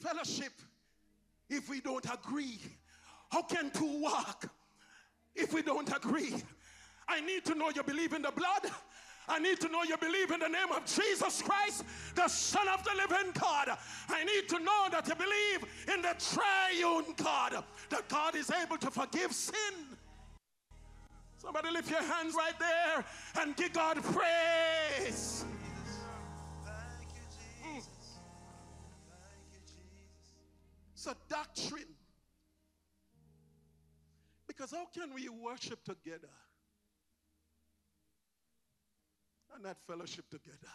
fellowship if we don't agree? How can two walk if we don't agree? I need to know you believe in the blood. I need to know you believe in the name of Jesus Christ, the Son of the living God. I need to know that you believe in the triune God, that God is able to forgive sin. Somebody lift your hands right there and give God praise. Thank you, Jesus. Thank you, Jesus. So doctrine. Because how can we worship together and not fellowship together?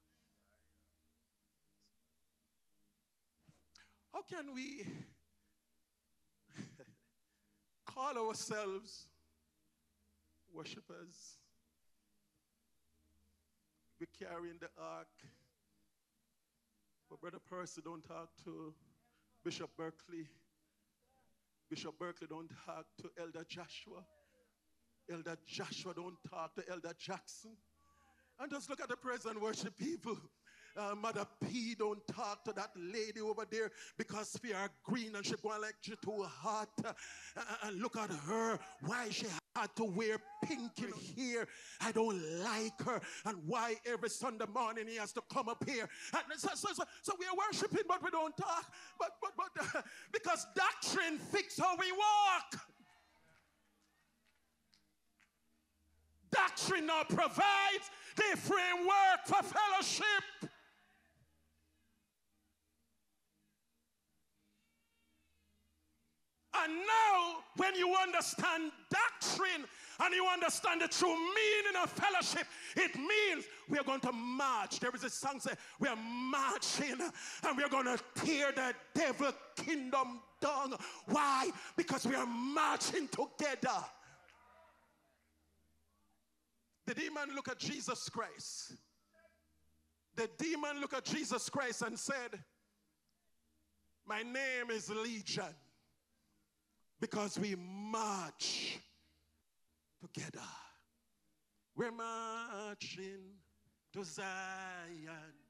How can we call ourselves worshipers? We're carrying the ark, but Brother Percy don't talk to Bishop Berkeley. Bishop Berkeley don't talk to Elder Joshua. Elder Joshua don't talk to Elder Jackson. And just look at the praise and worship people. Mother P don't talk to that lady over there because we are green and she going like she too hot. And look at her, why she had to wear pink in here. I don't like her. And why every Sunday morning he has to come up here. And so we are worshiping, but we don't talk. But because doctrine fix how we walk. Doctrine now provides the framework for fellowship. And now, when you understand doctrine and you understand the true meaning of fellowship, it means we are going to march. There is a song that we are marching and we are going to tear the devil kingdom down. Why? Because we are marching together. The demon looked at Jesus Christ. The demon looked at Jesus Christ and said, my name is Legion, because we march together. We're marching to Zion.